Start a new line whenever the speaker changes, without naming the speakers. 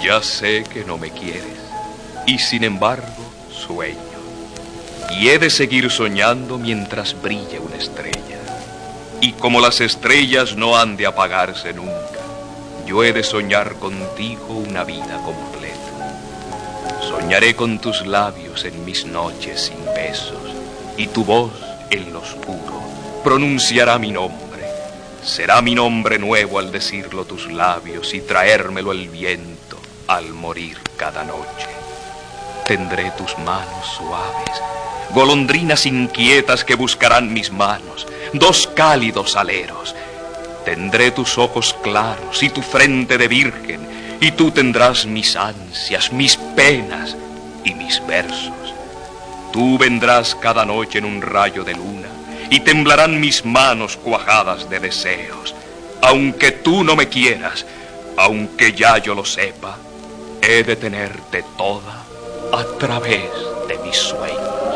Ya sé que no me quieres, y sin embargo sueño. Y he de seguir soñando mientras brille una estrella. Y como las estrellas no han de apagarse nunca, yo he de soñar contigo una vida completa. Soñaré con tus labios en mis noches sin besos, y tu voz en lo oscuro pronunciará mi nombre. Será mi nombre nuevo al decirlo tus labios y traérmelo el viento al morir cada noche. Tendré tus manos suaves, golondrinas inquietas que buscarán mis manos, dos cálidos aleros. Tendré tus ojos claros y tu frente de virgen, y tú tendrás mis ansias, mis penas y mis versos. Tú vendrás cada noche en un rayo de luna, y temblarán mis manos cuajadas de deseos. Aunque tú no me quieras, aunque ya yo lo sepa, he de tenerte toda a través de mis sueños.